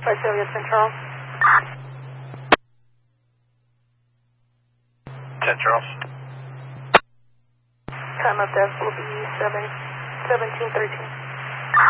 Visalia 10 Charles. 10 Charles. Time of death will be 17:13.